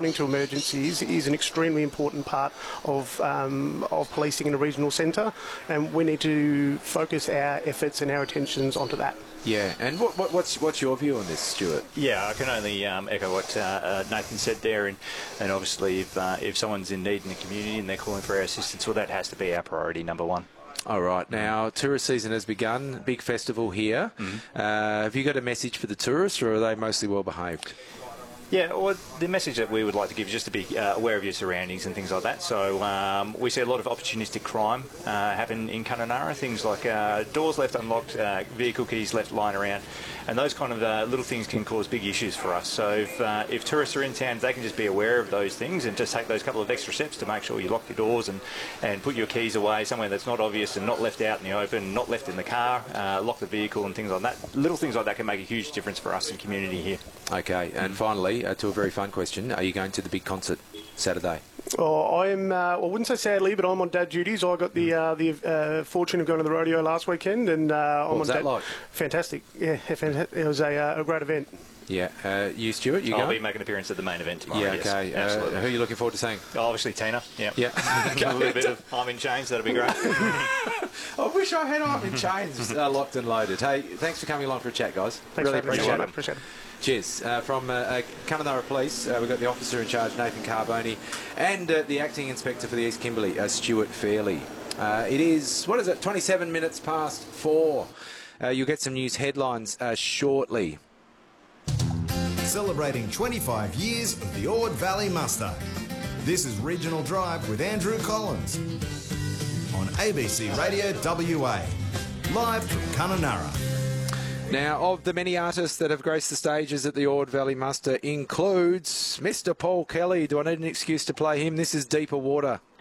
responding to emergencies is an extremely important part of policing in a regional centre, and we need to focus our efforts and our attentions onto that. Yeah, and what's your view on this, Stuart? Yeah, I can only echo what Nathan said there, and obviously if someone's in need in the community and they're calling for our assistance, well, that has to be our priority number one. All right, now tourist season has begun, big festival here. Have you got a message for the tourists, or are they mostly well behaved? Yeah, well, the message that we would like to give is just to be aware of your surroundings and things like that. So we see a lot of opportunistic crime happen in Kununurra, things like doors left unlocked, vehicle keys left lying around, and those kind of little things can cause big issues for us. So if tourists are in town, they can just be aware of those things and just take those couple of extra steps to make sure you lock your doors and put your keys away somewhere that's not obvious and not left out in the open, not left in the car, lock the vehicle and things like that. Little things like that can make a huge difference for us in community here. Okay, and finally, to a very fun question, are you going to the big concert Saturday? Oh, I wouldn't say sadly, but I'm on dad duties. I got the fortune of going to the rodeo last weekend, and what was that like? Fantastic. Yeah, it was a great event. Yeah, you, Stuart, you I'll going? be making an appearance at the main event tomorrow. Yeah, okay. Yes, absolutely. Who are you looking forward to seeing? Obviously Tina. Yeah. Okay. A little bit of I'm in chains. That'd be great. I wish I had I'm in chains locked and loaded. Hey, thanks for coming along for a chat, guys. Thanks really appreciate it. Appreciate it. Cheers. From Kununurra Police, we've got the officer in charge, Nathan Carboni, and the acting inspector for the East Kimberley, Stuart Fairley. It is, 27 minutes past 4. You'll get some news headlines shortly. Celebrating 25 years of the Ord Valley Muster. This is Regional Drive with Andrew Collins on ABC Radio WA, live from Kununurra. Now, of the many artists that have graced the stages at the Ord Valley Muster includes Mr. Paul Kelly. Do I need an excuse to play him? This is Deeper Water.